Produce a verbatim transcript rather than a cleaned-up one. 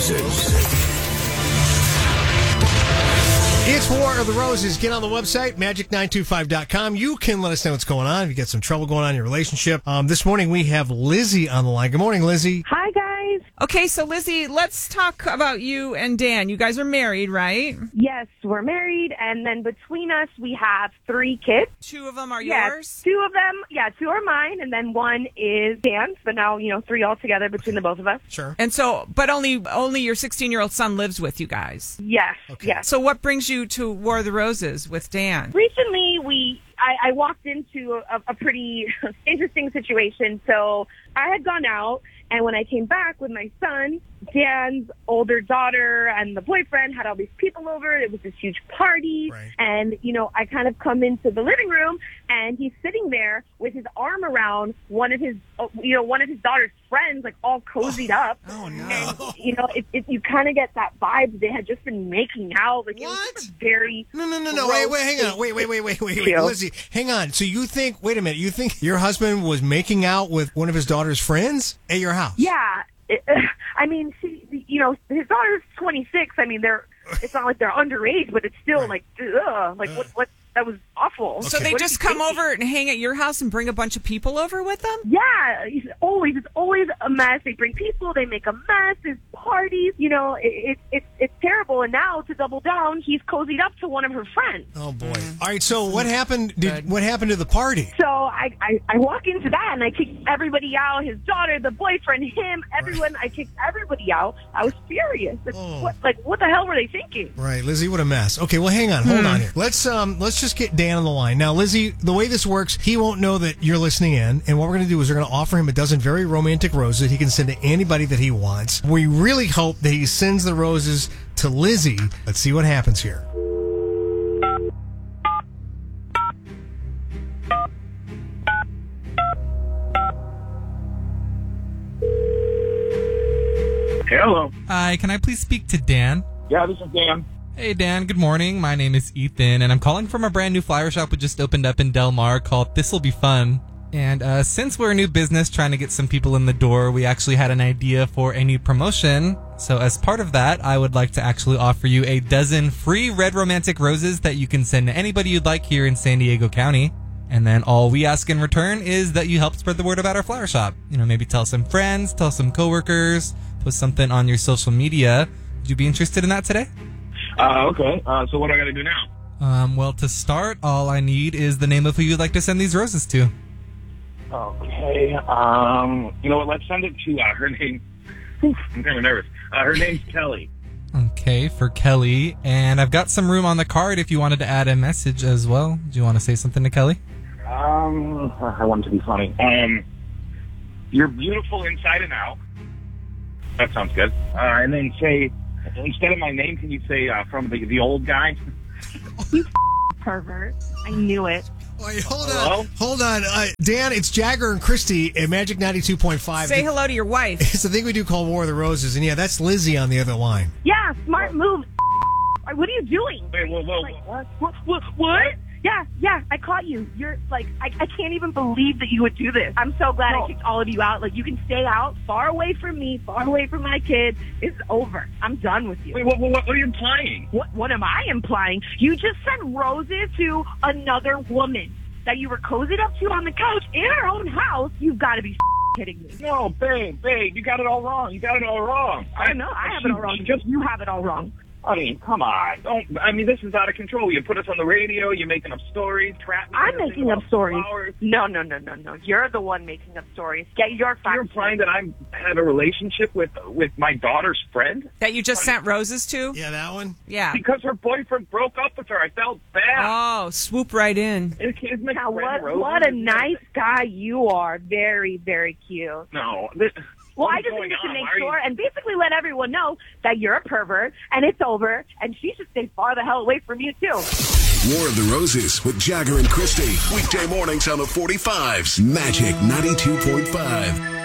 Roses. It's War of the Roses. Get on the website, magic nine two five dot com. You can let us know what's going on if you get some trouble going on in your relationship. Um, this morning we have Lizzie on the line. Good morning, Lizzie. Hi, guys. Okay, so Lizzie, let's talk about you and Dan. You guys are married, right? Yes, we're married, and then between us, we have three kids. Two of them are Yes, yours? two of them, yeah, two are mine, and then one is Dan's, but now, you know, three altogether between the both of us. Sure. And so, but only only your sixteen-year-old son lives with you guys. Yes, Okay. yes. So what brings you to War of the Roses with Dan? Recently, we I, I walked into a, a pretty interesting situation. So I had gone out, and when I came back with my son, Dan's older daughter and the boyfriend had all these people over. It was this huge party. Right. And, you know, I kind of come into the living room, and he's sitting there with his arm around one of his, you know, one of his daughter's friends, like all cozied up. Oh, no. And, you know, it, it, you kind of get that vibe. They had just been making out. Like, it was What? just a very No, no, no, no. Wait, wait, hang on. Wait, wait, wait, wait, wait, wait. Chill. Lizzie, hang on. So you think, wait a minute, you think your husband was making out with one of his daughter's friends at your house? Yeah, it, I mean, she, you know, his daughter's twenty-six. I mean, they're it's not like they're underage, but it's still Right. like, ugh, like what? What? That was awful. So Okay. they What just is he come thinking? over and hang at your house and bring a bunch of people over with them? Yeah, it's always it's always a mess. They bring people, they make a mess. There's parties, you know. It, it, it's it's terrible. And now to double down, he's cozied up to one of her friends. Oh, boy. All right, so what happened? Did, what happened to the party? So I, I, I walk into that, and I kick everybody out. His daughter, the boyfriend, him, everyone. I kicked everybody out. I was furious. It's, Oh. What, like, what the hell were they thinking? Right, Lizzie, what a mess. Okay, well, hang on. Hold on here. Let's um, let's just get Dan on the line. Now, Lizzie, the way this works, he won't know that you're listening in, and what we're going to do is we're going to offer him a dozen very romantic roses he can send to anybody that he wants. We really hope that he sends the roses to Lizzie. Let's see what happens here. Hello. Hi, can I please speak to Dan? Yeah, this is Dan. Hey, Dan, good morning. My name is Ethan, and I'm calling from a brand new flower shop we just opened up in Del Mar called This'll Be Fun. And uh, since we're a new business trying to get some people in the door, we actually had an idea for a new promotion. So as part of that, I would like to actually offer you a dozen free red romantic roses that you can send to anybody you'd like here in San Diego County. And then all we ask in return is that you help spread the word about our flower shop. You know, maybe tell some friends, tell some coworkers, post something on your social media. Would you be interested in that today? Uh, okay. Uh, so what do I got to do now? Um, well, to start, all I need is the name of who you'd like to send these roses to. Okay. Um, you know what? Let's send it to uh, her name. Oof, I'm kind of nervous. Uh, her name's Kelly. Okay, for Kelly. And I've got some room on the card if you wanted to add a message as well. Do you want to say something to Kelly? Um, I want it to be funny. Um, you're beautiful inside and out. That sounds good. Uh, and then say, instead of my name, can you say uh, from the the old guy? You pervert. I knew it. Wait, hold Hello? on. Hold on. Uh, Dan, it's Jagger and Christy at Magic ninety-two point five. Say hello to your wife. It's the thing we do called War of the Roses. And yeah, that's Lizzie on the other line. Yeah, smart move. What are you doing? Wait, whoa, whoa, Like, what? what? What? What? Yeah, yeah, I caught you. You're like, I, I can't even believe that you would do this. I'm so glad No. I kicked all of you out. Like, you can stay out, far away from me, far away from my kid. It's over. I'm done with you. Wait, what, what, what are you implying? What, what am I implying? You just sent roses to another woman that you were cozied up to on the couch in her own house. You've got to be kidding me. No, babe, babe, you got it all wrong. You got it all wrong. I know I have it all wrong. she Just, You have it all wrong. I mean, come on. Don't. I mean, this is out of control. You put us on the radio. You're making up stories. Trap me I'm in a making thing up about stories. flowers. No, no, no, no, no. You're the one making up stories. Get your facts. You're implying that I have a relationship with with my daughter's friend That you just sent roses to? Yeah, that one? Yeah. because her boyfriend broke up with her. I felt bad. Oh, swoop right in. It isn't my Now, friend what, Rosie. what a nice guy you are. Very, very cute. No. This, Well, what I is just going needed to on? make Why are you- sure and basically let everyone know that you're a pervert and it's over and she should stay far the hell away from you, too. War of the Roses with Jagger and Christy. Weekday mornings on the forty-fives. Magic ninety-two point five.